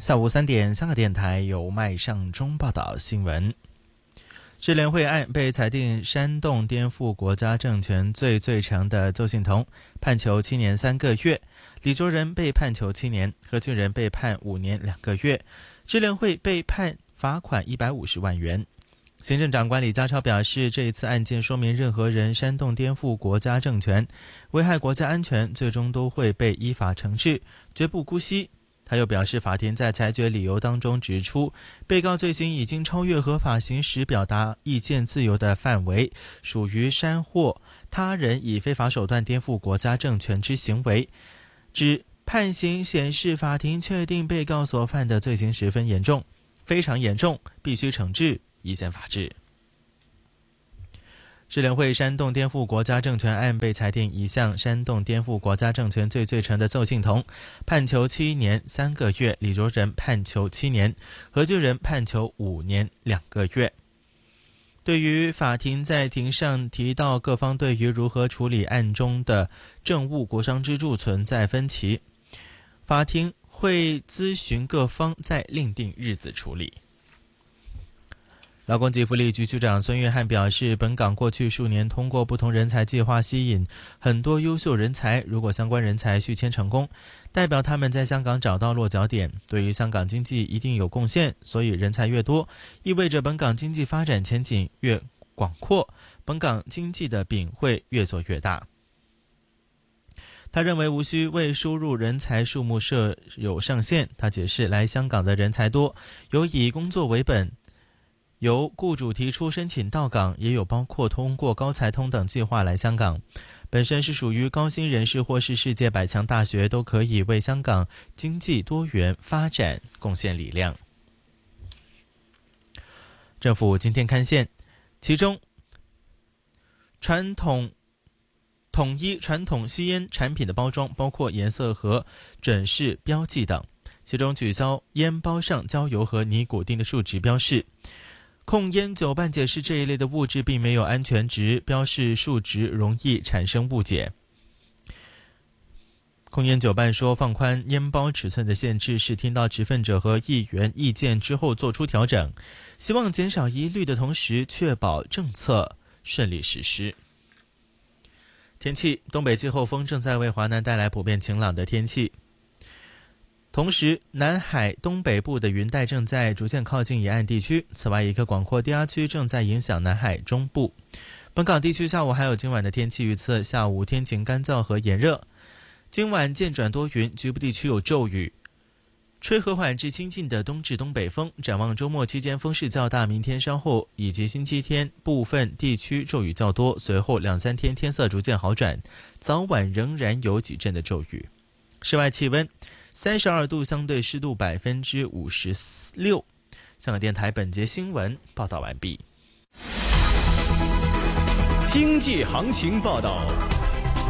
下午3点，香港电台由麦尚中报道新闻。智联会案被裁定煽动颠覆国家政权罪最长的邹幸彤判囚7年3个月，李卓人被判囚7年，何俊仁被判5年2个月，智联会被判罚款150万元。行政长官李家超表示，这一次案件说明任何人煽动颠覆国家政权、危害国家安全，最终都会被依法惩治，绝不姑息。他又表示，法庭在裁决理由当中指出，被告罪行已经超越合法行使表达意见自由的范围，属于煽惑他人以非法手段颠覆国家政权之行为。指判刑显示，法庭确定被告所犯的罪行十分严重，非常严重，必须惩治，依宪法治。智联会煽动颠覆国家政权案被裁定一项煽动颠覆国家政权罪最长的邹幸彤判囚7年3个月，李卓人判囚7年，何俊仁判囚5年2个月。对于法庭在庭上提到各方对于如何处理案中的政务国殇之助存在分歧，法庭会咨询各方再另定日子处理。劳工及福利局局长孙玉菡表示，本港过去数年通过不同人才计划吸引很多优秀人才，如果相关人才续签成功，代表他们在香港找到落脚点，对于香港经济一定有贡献，所以人才越多，意味着本港经济发展前景越广阔，本港经济的饼会越做越大。他认为无需为输入人才数目设有上限，他解释，来香港的人才多，有以工作为本，由雇主提出申请到港，也有包括通过高才通等计划来香港，本身是属于高薪人士或是世界100强大学，都可以为香港经济多元发展贡献力量。政府今天刊宪，其中统一传统吸烟产品的包装，包括颜色和准饰标记等，其中取消烟包上焦油和尼古丁的数值标示。控烟酒办解释，这一类的物质并没有安全值标示数值，容易产生误解。控烟酒办说，放宽烟包尺寸的限制是听到持份者和议员意见之后做出调整，希望减少疑虑的同时确保政策顺利实施。天气，东北季候风正在为华南带来普遍晴朗的天气，同时南海东北部的云带正在逐渐靠近沿岸地区，此外一个广阔低压区正在影响南海中部。本港地区下午还有今晚的天气预测，下午天晴干燥和炎热，今晚渐转多云，局部地区有骤雨，吹和缓至清劲的东至东北风。展望周末期间风势较大，明天稍后以及星期天部分地区骤雨较多，随后2-3天天色逐渐好转，早晚仍然有几阵的骤雨。室外气温32度，相对湿度56%。香港电台本节新闻报道完毕。 经济行情报道。